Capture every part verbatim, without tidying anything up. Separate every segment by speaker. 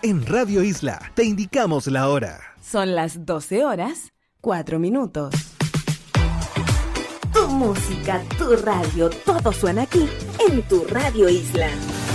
Speaker 1: En Radio Isla te indicamos la hora.
Speaker 2: Son las doce horas, cuatro minutos.
Speaker 3: Tu música, tu radio, todo suena aquí en tu Radio Isla.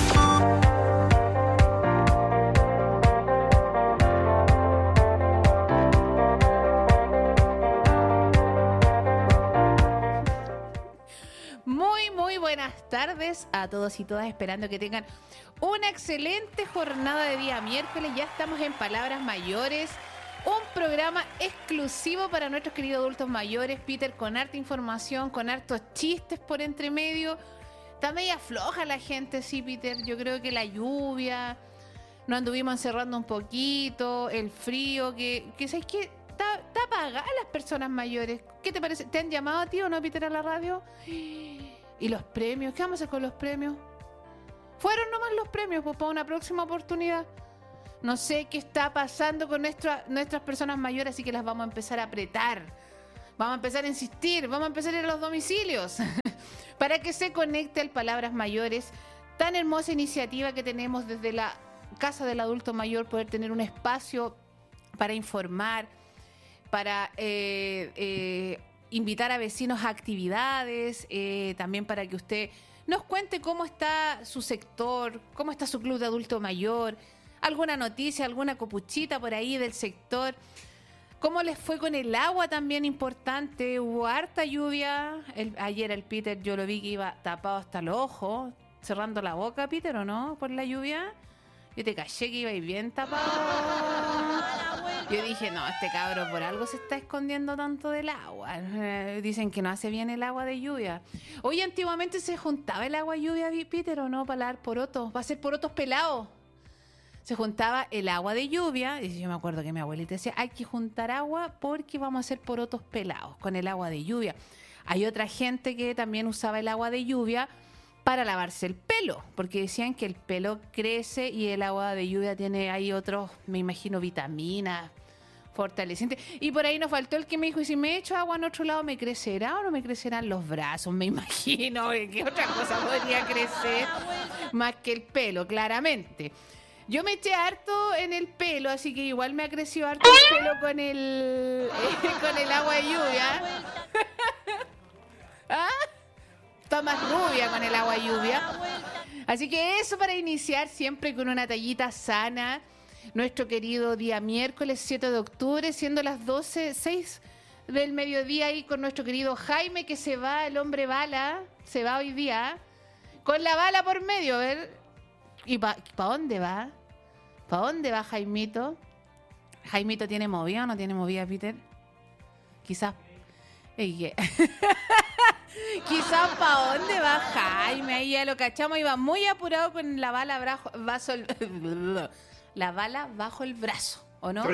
Speaker 4: Muy, muy buenas tardes a todos y todas, esperando que tengan una excelente jornada de día miércoles. Ya estamos en Palabras Mayores, un programa exclusivo para nuestros queridos adultos mayores, Peter, con harta información, con hartos chistes por entre medio. Está media floja la gente, sí, Peter. Yo creo que la lluvia, nos anduvimos encerrando un poquito, el frío, que, que ¿sabes qué? Está, está apagada las personas mayores. ¿Qué te parece? ¿Te han llamado a ti o no, Peter, a la radio? ¿Y los premios? ¿Qué vamos a hacer con los premios? Fueron nomás los premios, pues para una próxima oportunidad. No sé qué está pasando con nuestra, nuestras personas mayores, así que las vamos a empezar a apretar. Vamos a empezar a insistir, vamos a empezar a ir a los domicilios para que se conecte al Palabras Mayores. Tan hermosa iniciativa que tenemos desde la Casa del Adulto Mayor, poder tener un espacio para informar, para eh, eh, invitar a vecinos a actividades, eh, también para que usted nos cuente cómo está su sector, cómo está su club de adulto mayor, alguna noticia, alguna copuchita por ahí del sector. ¿Cómo les fue con el agua? También importante, hubo harta lluvia. El, ayer el Peter, yo lo vi que iba tapado hasta los ojos, cerrando la boca, Peter, ¿o no? Por la lluvia. Yo te caché que iba bien tapado. Yo dije, no, este cabro por algo se está escondiendo tanto del agua. Eh, dicen que no hace bien el agua de lluvia. Oye, antiguamente se juntaba el agua de lluvia, Peter, ¿o no? Para lavar porotos. Va a ser porotos pelados. Se juntaba el agua de lluvia. Y yo me acuerdo que mi abuelita decía, hay que juntar agua porque vamos a hacer porotos pelados con el agua de lluvia. Hay otra gente que también usaba el agua de lluvia para lavarse el pelo, porque decían que el pelo crece y el agua de lluvia tiene ahí otros, me imagino, vitaminas fortalecientes. Y por ahí nos faltó el que me dijo, y si me echo agua en otro lado, ¿me crecerá o no me crecerán los brazos? Me imagino que otra cosa podría crecer más que el pelo, claramente. Yo me eché harto en el pelo, así que igual me ha crecido harto el pelo con el, eh, con el agua de lluvia. ¿Ah? Está más rubia con el agua de lluvia. Así que eso para iniciar siempre con una tallita sana. Nuestro querido día miércoles siete de octubre, siendo las doce, seis del mediodía, y con nuestro querido Jaime, que se va, el hombre bala, se va hoy día, con la bala por medio, a ver. ¿Y para pa dónde va? ¿Para dónde va Jaimito? ¿Jaimito tiene movida o no tiene movida, Peter? Quizás... ¿Qué? Quizás para dónde va Jaime, ahí ya lo cachamos, iba muy apurado con la bala brazo, vaso el, la bala bajo el brazo, ¿o no?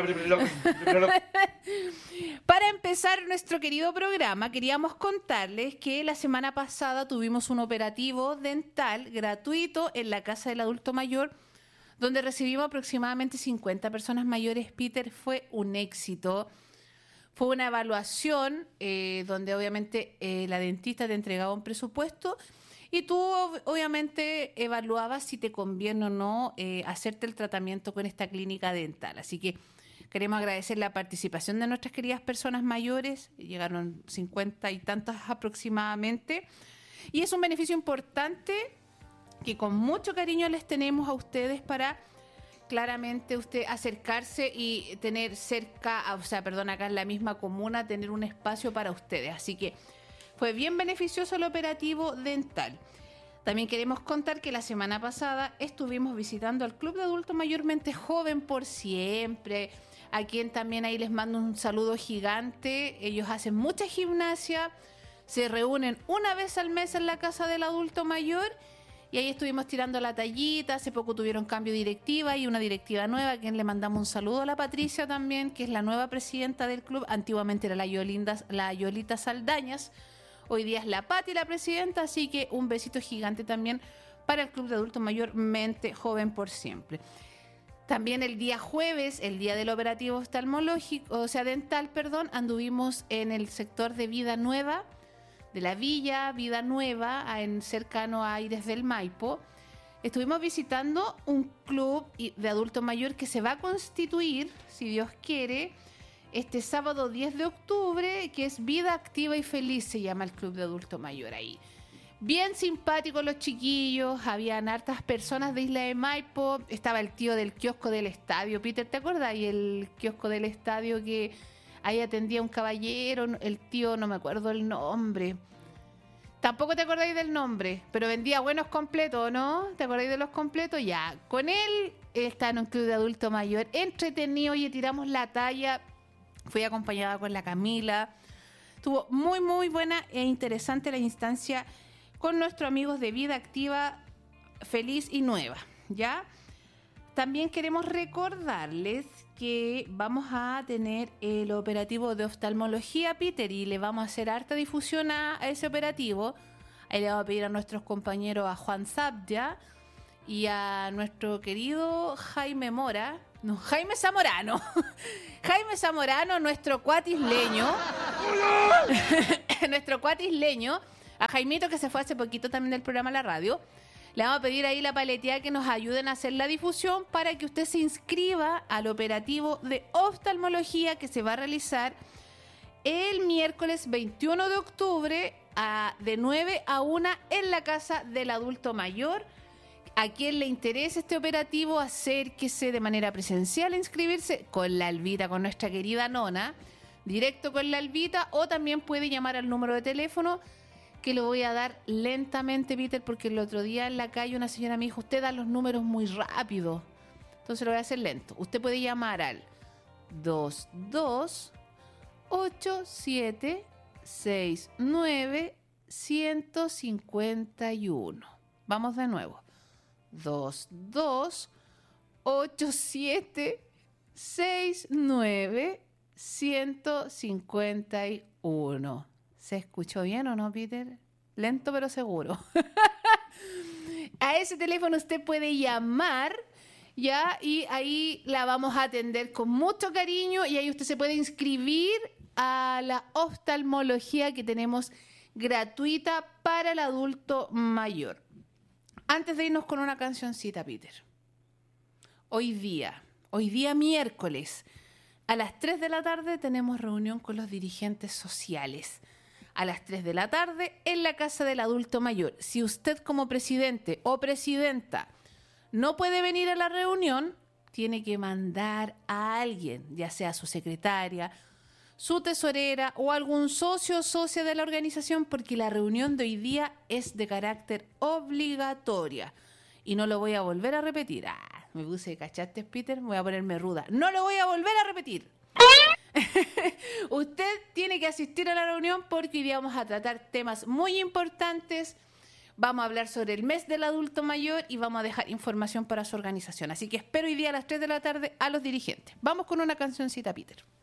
Speaker 4: Para empezar nuestro querido programa, queríamos contarles que la semana pasada tuvimos un operativo dental gratuito en la Casa del Adulto Mayor, donde recibimos aproximadamente cincuenta personas mayores. Peter, fue un éxito. Fue una evaluación eh, donde obviamente eh, la dentista te entregaba un presupuesto y tú obviamente evaluabas si te conviene o no eh, hacerte el tratamiento con esta clínica dental. Así que queremos agradecer la participación de nuestras queridas personas mayores. Llegaron cincuenta y tantas aproximadamente. Y es un beneficio importante que con mucho cariño les tenemos a ustedes para... claramente usted acercarse y tener cerca, o sea, perdón, acá en la misma comuna, tener un espacio para ustedes. Así que fue bien beneficioso el operativo dental. También queremos contar que la semana pasada estuvimos visitando al Club de Adultos Mayormente Joven por Siempre, a quien también ahí les mando un saludo gigante. Ellos hacen mucha gimnasia, se reúnen una vez al mes en la Casa del Adulto Mayor. Y ahí estuvimos tirando la tallita. Hace poco tuvieron cambio de directiva y una directiva nueva, a quien le mandamos un saludo a la Patricia también, que es la nueva presidenta del club. Antiguamente era la, Yolinda, la Yolita Saldañas. Hoy día es la Pati la presidenta, así que un besito gigante también para el Club de Adultos Mayormente Joven por Siempre. También el día jueves, el día del operativo oftalmológico, o sea, dental, perdón, anduvimos en el sector de Vida Nueva, de la Villa Vida Nueva, en cercano a Aires del Maipo, estuvimos visitando un club de adultos mayores que se va a constituir, si Dios quiere, este sábado diez de octubre, que es Vida Activa y Feliz, se llama el club de adultos mayor ahí. Bien simpáticos los chiquillos, habían hartas personas de Isla de Maipo, estaba el tío del kiosco del estadio, Peter, ¿te acuerdas? Y el kiosco del estadio que ahí atendía un caballero, el tío, no me acuerdo el nombre. Tampoco te acordáis del nombre, pero vendía buenos completos, ¿no? ¿Te acordáis de los completos? Ya, con él está en un club de adulto mayor, entretenido, oye, tiramos la talla, fui acompañada con la Camila, estuvo muy, muy buena e interesante la instancia con nuestros amigos de Vida Activa, Feliz y Nueva, ¿ya? También queremos recordarles que vamos a tener el operativo de oftalmología, Peter, y le vamos a hacer harta difusión a, a ese operativo. Ahí le vamos a pedir a nuestros compañeros, a Juan Zabdia y a nuestro querido Jaime Mora, no, Jaime Zamorano, Jaime Zamorano, nuestro cuatisleño, nuestro cuatisleño, a Jaimito, que se fue hace poquito también del programa La Radio. Le vamos a pedir ahí la paleteada que nos ayuden a hacer la difusión para que usted se inscriba al operativo de oftalmología que se va a realizar el miércoles veintiuno de octubre a, de nueve a una en la Casa del Adulto Mayor. A quien le interese este operativo, acérquese de manera presencial a inscribirse con la Albita, con nuestra querida nona, directo con la Albita, o también puede llamar al número de teléfono que lo voy a dar lentamente, Peter, porque el otro día en la calle una señora me dijo, usted da los números muy rápido, entonces lo voy a hacer lento. Usted puede llamar al dos dos ocho siete seis nueve uno cinco uno. Vamos de nuevo. dos dos ocho siete seis nueve uno cinco uno. ¿Se escuchó bien o no, Peter? Lento pero seguro. A ese teléfono usted puede llamar, ¿ya? Y ahí la vamos a atender con mucho cariño y ahí usted se puede inscribir a la oftalmología que tenemos gratuita para el adulto mayor. Antes de irnos con una cancioncita, Peter. Hoy día, hoy día miércoles, a las tres de la tarde tenemos reunión con los dirigentes sociales. A las tres de la tarde en la Casa del Adulto Mayor. Si usted como presidente o presidenta no puede venir a la reunión, tiene que mandar a alguien, ya sea su secretaria, su tesorera o algún socio o socia de la organización, porque la reunión de hoy día es de carácter obligatoria. Y no lo voy a volver a repetir. Ah, me puse, ¿cachaste, Peter? Voy a ponerme ruda. No lo voy a volver a repetir. Usted tiene que asistir a la reunión porque hoy día vamos a tratar temas muy importantes. Vamos a hablar sobre el mes del adulto mayor y vamos a dejar información para su organización. Así que espero hoy día a las tres de la tarde a los dirigentes. Vamos con una cancioncita, Peter.